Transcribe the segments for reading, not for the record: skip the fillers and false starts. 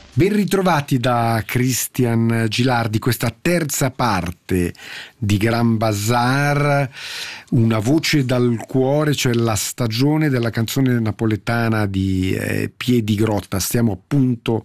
Ben ritrovati da Cristian Gilardi, questa terza parte di Gran Bazar, una voce dal cuore, cioè la stagione della canzone napoletana di Piedigrotta. Stiamo appunto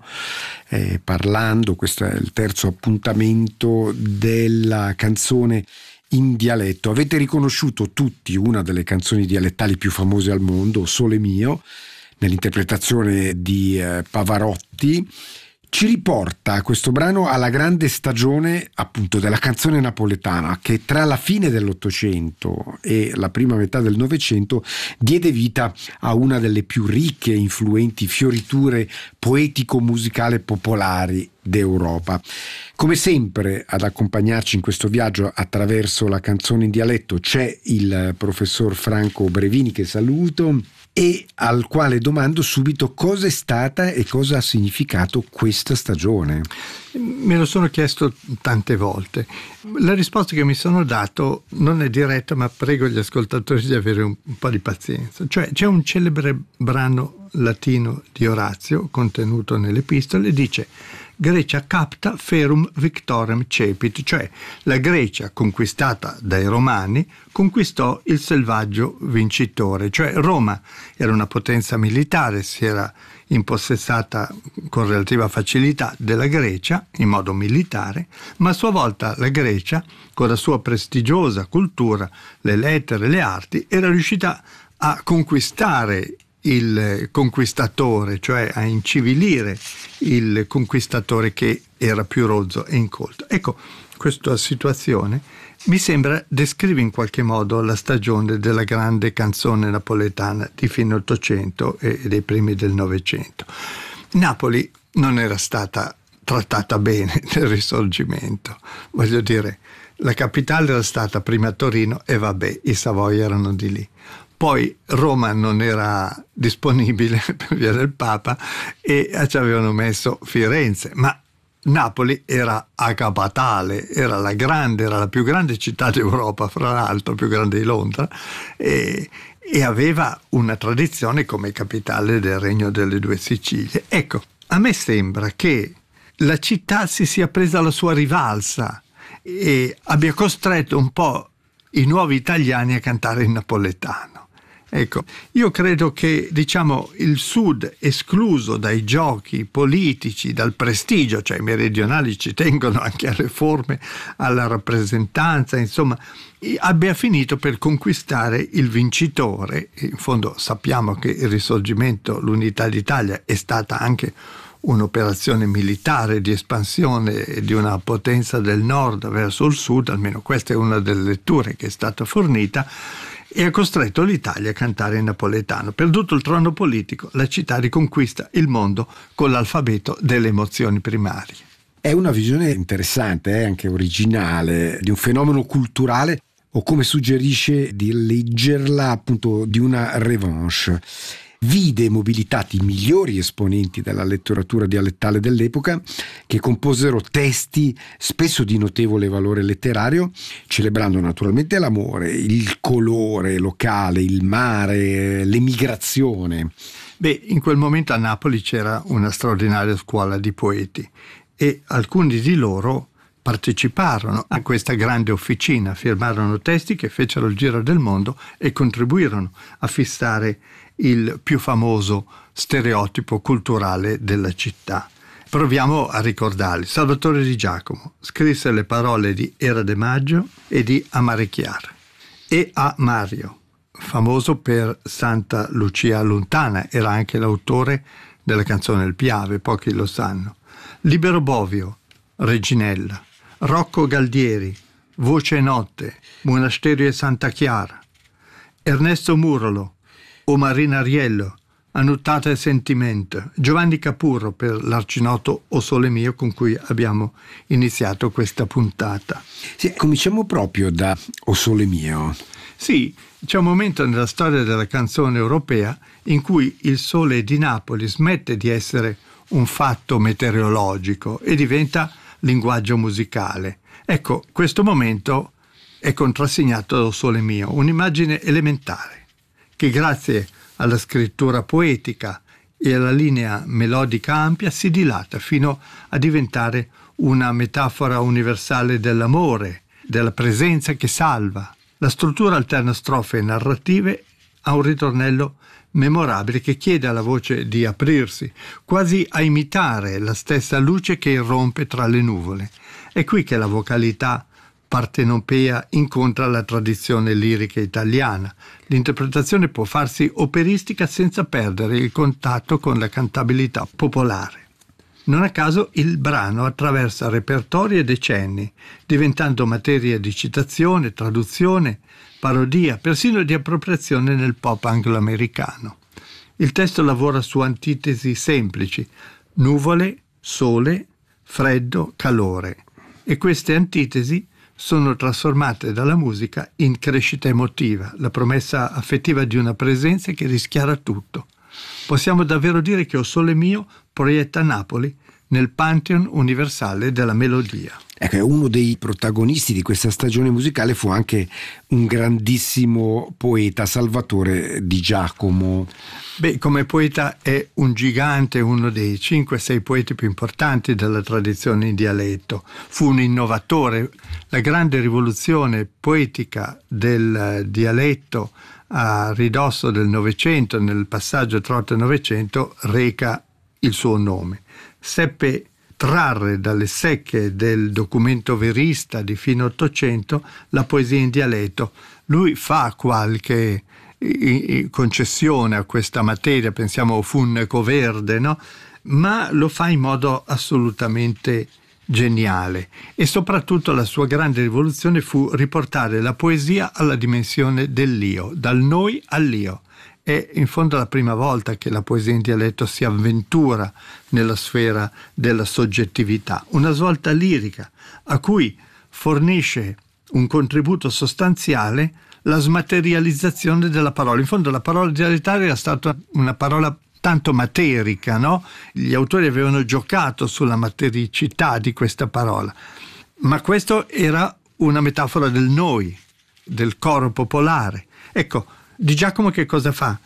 parlando, questo è il terzo appuntamento, della canzone in dialetto. Avete riconosciuto tutti una delle canzoni dialettali più famose al mondo, Sole Mio, nell'interpretazione di Pavarotti. Ci riporta questo brano alla grande stagione appunto della canzone napoletana, che tra la fine dell'Ottocento e la prima metà del Novecento diede vita a una delle più ricche e influenti fioriture poetico-musicali popolari d'Europa. Come sempre ad accompagnarci in questo viaggio attraverso la canzone in dialetto c'è il professor Franco Brevini, che saluto, e al quale domando subito cosa è stata e cosa ha significato questa stagione. Me lo sono chiesto tante volte. La risposta che mi sono dato non è diretta, ma prego gli ascoltatori di avere un po' di pazienza. Cioè, c'è un celebre brano latino di Orazio contenuto nelle epistole, dice: Grecia capta ferum victorem cepit, cioè la Grecia conquistata dai Romani conquistò il selvaggio vincitore, cioè Roma era una potenza militare, si era impossessata con relativa facilità della Grecia in modo militare, ma a sua volta la Grecia, con la sua prestigiosa cultura, le lettere, le arti, era riuscita a conquistare il conquistatore, cioè a incivilire il conquistatore che era più rozzo e incolto. Ecco, questa situazione mi sembra descrive in qualche modo la stagione della grande canzone napoletana di fine Ottocento e dei primi del Novecento. Napoli non era stata trattata bene nel Risorgimento, voglio dire, la capitale era stata prima Torino e vabbè, i Savoia erano di lì. Poi Roma non era disponibile per via del Papa e ci avevano messo Firenze, ma Napoli era a capitale, era la più grande città d'Europa, fra l'altro più grande di Londra, e aveva una tradizione come capitale del Regno delle Due Sicilie. Ecco, a me sembra che la città si sia presa la sua rivalsa e abbia costretto un po' i nuovi italiani a cantare in napoletano. Ecco, io credo che, diciamo, il Sud, escluso dai giochi politici, dal prestigio, cioè i meridionali ci tengono anche alle forme, alla rappresentanza, insomma, abbia finito per conquistare il vincitore. In fondo sappiamo che il Risorgimento, l'Unità d'Italia, è stata anche un'operazione militare di espansione di una potenza del nord verso il sud, almeno questa è una delle letture che è stata fornita, e ha costretto l'Italia a cantare in napoletano. Perduto il trono politico, la città riconquista il mondo con l'alfabeto delle emozioni primarie. È una visione interessante, anche originale, di un fenomeno culturale, o come suggerisce di leggerla appunto di una revanche. Vide mobilitati i migliori esponenti della letteratura dialettale dell'epoca, che composero testi spesso di notevole valore letterario, celebrando naturalmente l'amore, il colore locale, il mare, l'emigrazione. Beh, in quel momento a Napoli c'era una straordinaria scuola di poeti e alcuni di loro parteciparono a questa grande officina, firmarono testi che fecero il giro del mondo e contribuirono a fissare il più famoso stereotipo culturale della città. Proviamo a ricordarli. Salvatore Di Giacomo scrisse le parole di Era de Maggio e di Amare Chiara. E a Mario, famoso per Santa Lucia Lontana, era anche l'autore della canzone Il Piave, pochi lo sanno. Libero Bovio, Reginella. Rocco Galdieri, Voce e Notte, Monasterio e Santa Chiara. Ernesto Murolo, O Marina Ariello, Annuttata e Sentimento, Giovanni Capurro per l'arcinoto O Sole Mio con cui abbiamo iniziato questa puntata. Sì, cominciamo proprio da O Sole Mio. Sì, c'è un momento nella storia della canzone europea in cui il sole di Napoli smette di essere un fatto meteorologico e diventa linguaggio musicale. Ecco, questo momento è contrassegnato da O Sole Mio, un'immagine elementare che grazie alla scrittura poetica e la linea melodica ampia si dilata fino a diventare una metafora universale dell'amore, della presenza che salva. La struttura alterna strofe narrative ha un ritornello memorabile che chiede alla voce di aprirsi, quasi a imitare la stessa luce che irrompe tra le nuvole. È qui che la vocalità partenopea incontra la tradizione lirica italiana. L'interpretazione può farsi operistica senza perdere il contatto con la cantabilità popolare. Non a caso il brano attraversa repertori e decenni, diventando materia di citazione, traduzione, parodia, persino di appropriazione nel pop anglo-americano. Il testo lavora su antitesi semplici: nuvole, sole, freddo, calore. E queste antitesi sono trasformate dalla musica in crescita emotiva, la promessa affettiva di una presenza che rischiara tutto. Possiamo davvero dire che O Sole Mio proietta Napoli nel pantheon universale della melodia. Ecco, uno dei protagonisti di questa stagione musicale fu anche un grandissimo poeta, Salvatore Di Giacomo. Beh, come poeta è un gigante, uno dei 5-6 poeti più importanti della tradizione in dialetto. Fu un innovatore. La grande rivoluzione poetica del dialetto a ridosso del Novecento, nel passaggio tra 8 e Novecento, reca il suo nome. Seppe trarre dalle secche del documento verista di fine Ottocento la poesia in dialetto. Lui fa qualche concessione a questa materia, pensiamo a Funneco Verde, no? Ma lo fa in modo assolutamente geniale, e soprattutto la sua grande rivoluzione fu riportare la poesia alla dimensione dell'io, dal noi all'io. È in fondo la prima volta che la poesia in dialetto si avventura nella sfera della soggettività, una svolta lirica a cui fornisce un contributo sostanziale la smaterializzazione della parola. In fondo la parola dialettale era stata una parola tanto materica, no? Gli autori avevano giocato sulla matericità di questa parola, ma questo era una metafora del noi, del coro popolare. Ecco, Di Giacomo che cosa fa?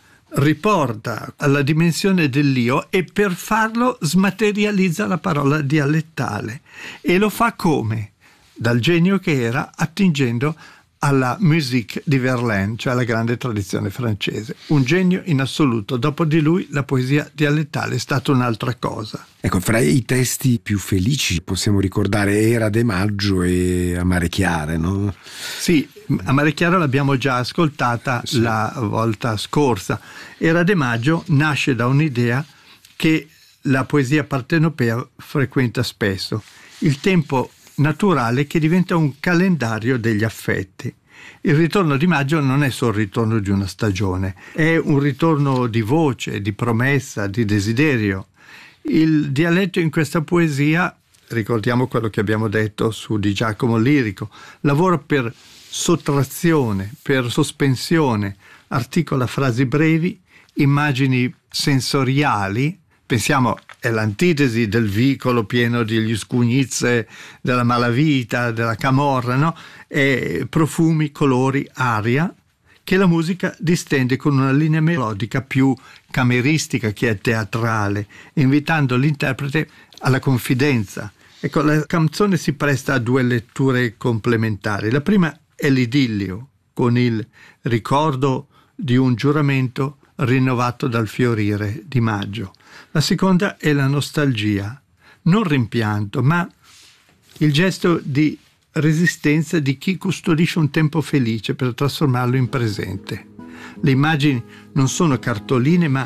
Riporta alla dimensione dell'io e per farlo smaterializza la parola dialettale, e lo fa come? Dal genio che era, attingendo alla musique di Verlaine, cioè alla grande tradizione francese. Un genio in assoluto. Dopo di lui la poesia dialettale è stata un'altra cosa. Ecco, fra i testi più felici possiamo ricordare Era de Maggio e Amare Chiare, no? Sì, Amare Chiare l'abbiamo già ascoltata la volta scorsa. Era de Maggio nasce da un'idea che la poesia partenopea frequenta spesso: il tempo naturale che diventa un calendario degli affetti. Il ritorno di maggio non è solo il ritorno di una stagione, è un ritorno di voce, di promessa, di desiderio. Il dialetto in questa poesia, ricordiamo quello che abbiamo detto su Di Giacomo lirico, lavora per sottrazione, per sospensione, articola frasi brevi, immagini sensoriali. Pensiamo, è l'antitesi del vicolo pieno degli scugnizze, della malavita, della camorra, no? E profumi, colori, aria, che la musica distende con una linea melodica più cameristica che è teatrale, invitando l'interprete alla confidenza. Ecco, la canzone si presta a due letture complementari. La prima è l'idillio, con il ricordo di un giuramento rinnovato dal fiorire di maggio. La seconda è la nostalgia, non rimpianto, ma il gesto di resistenza di chi custodisce un tempo felice per trasformarlo in presente. Le immagini non sono cartoline, ma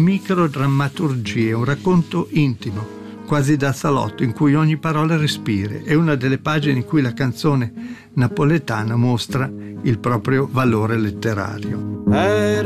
microdrammaturgie, un racconto intimo, quasi da salotto, in cui ogni parola respira. È una delle pagine in cui la canzone napoletana mostra il proprio valore letterario.